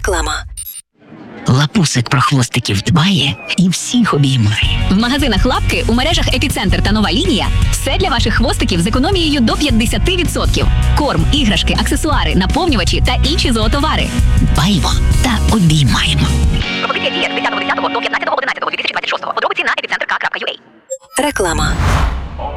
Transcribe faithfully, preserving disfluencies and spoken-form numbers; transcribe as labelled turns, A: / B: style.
A: Реклама.
B: Лапусик про хвостиків дбає і всіх обіймає.
C: В магазинах Лапки, у мережах Епіцентр та Нова Лінія все для ваших хвостиків з економією до п'ятдесят відсотків. Корм, іграшки, аксесуари, наповнювачі та інші зоотовари.
B: Дбаємо та обіймаємо.
C: Пропозиція діє з десятого лютого до п'ятнадцятого одинадцятого дві тисячі двадцять шостого. Подробиці на епіцентр точка ю а.
A: Реклама.